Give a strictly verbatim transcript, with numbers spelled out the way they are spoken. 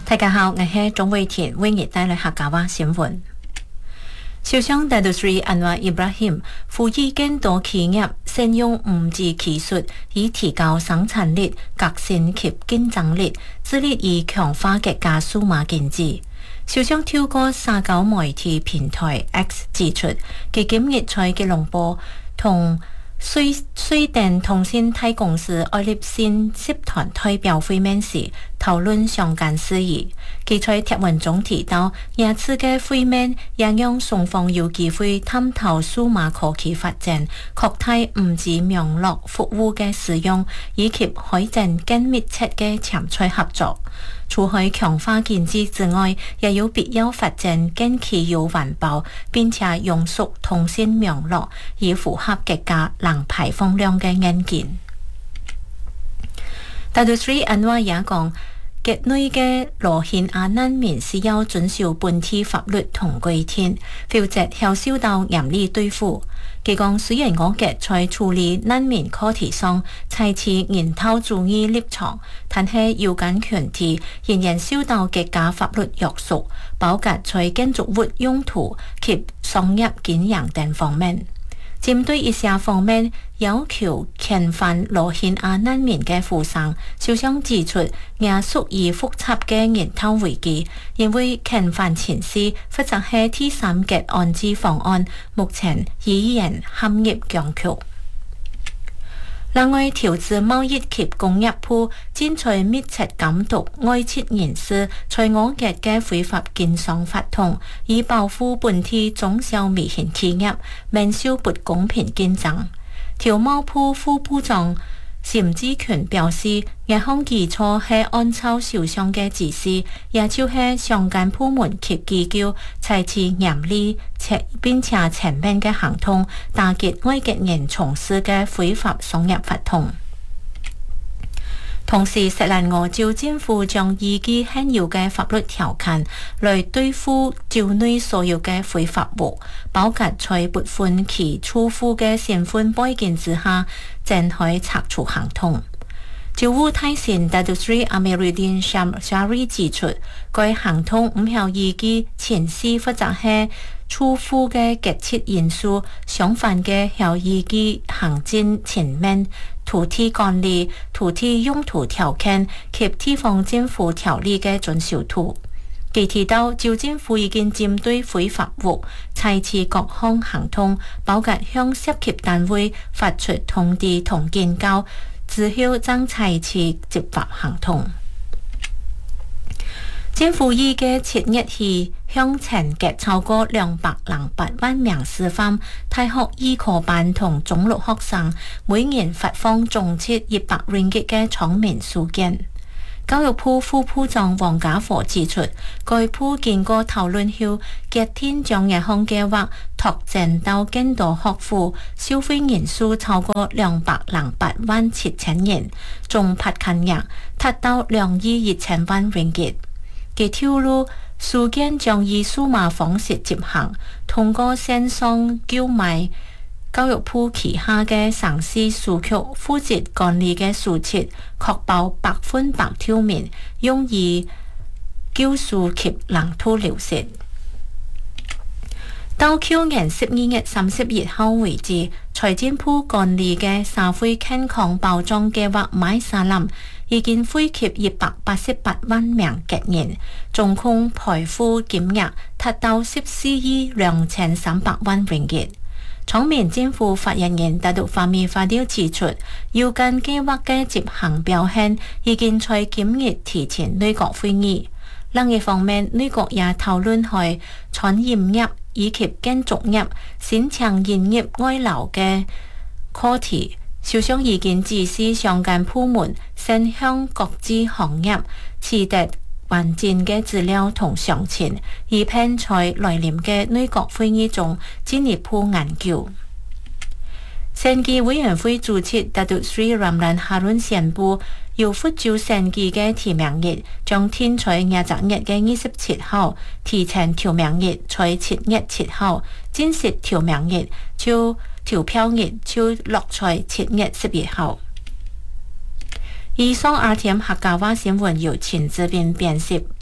大家好，我係鍾偉田，為你帶來客家話新聞。首相大都斯里安華伊布拉欣呼籲更多企業善用五 G 技術，以提高生產力、革新及競爭力，致力於強化國家數碼經濟。首相透過社交媒體平台 X 指出，佢今日在吉隆坡同瑞瑞電通信大公司愛立信集團代表會面時，討論相關事宜。佢在貼文中提到，這次嘅會面也讓雙方有機會探討數碼科技發展、擴大五 G 網絡服務嘅使用，以及開展更密切嘅潛在合作。除去強化經濟之外，也有必要發展更企業環保，並且用熟通信網絡，以符合國家零排放量嘅硬件。大都斯里安華也講，國內嘅羅興亞難民是要遵守本地法律同規定，否則會受到嚴厲對付。佢講，雖然我國在處理難民課題上採取人道主義立場，但係有關權利仍然受到國家法律約束，包括在建築物用途及商業經營等方面。針對以下方面要求遣返羅興亞難民嘅負傷，首相指出，也屬於複雜嘅人道危機，因為遣返前事或者係第三級安置方案，目前依然陷入僵局。另外，投資貿易及工業部正在密切監督外籍人士在我國嘅非法經商活動，以保護本地中小微型企業免受不公平競爭。條貿部副部長岑志權表示，銀行基礎係按照首相嘅指示，也就是相關部門及機構採取嚴厲且並且全面嘅行動，打擊外國人從事嘅非法商業活動。同時，錫蘭澳洲政府將依據現有嘅法律條款來對付州內所有嘅非法務，包括在不分其處戶嘅身份背景之下展開拆除行動。州務大臣大都斯里阿梅瑞丁沙沙瑞指出，該行動唔係依據前世或者係處戶嘅急切因素，相反嘅係依據行政層面、土地管理、土地用途條件及地方政府條例嘅遵守圖。佢提到，州政府已經針對非法務採取各項行動，包括向涉及單位發出通知同警告，之後將採取執法行動。政府依嘅七日起向全國超過兩百零八萬名師範、大學醫科班同中六學生每年發放總值一百 ringgit 嘅廠面書券。教育部副部長黃家和指出，該部經過討論後，決定將這項計劃拓展到更多學府，消費人數超過兩百零八萬七千人，總發刊額達到兩億一千萬 ringgit。佢透露，書券將以數碼方式執行，通過線上購買。教育部旗下嘅省市書局負責管理嘅書冊，確保百分百透明，用以購書及冷土流失。到去年十二月三十一號為止，財政部管理嘅社會健康保障計劃買沙林已經惠及一百八十八萬名國人，總共賠付金額達到十四億兩千三百萬ringgit。廠面政府發言人大陸方面發表指出，有關計劃嘅執行表現已經在今日提前內閣會議。另一方面，內閣也討論開餐飲業以及建築業、新창營業外勞嘅課題。首相已經指示相關部門先向各自行業取得完整嘅資料同詳情，以便在來臨嘅內閣會議中進一步研究。選舉委員會主席大都斯里ram蘭哈倫宣布，由福州選舉嘅提名日將天在廿十日嘅二十七號，提前提名日在七月七號，正式提名日就投票日就落在七月十一號。以上 R T M 客家話新聞由陳志斌編輯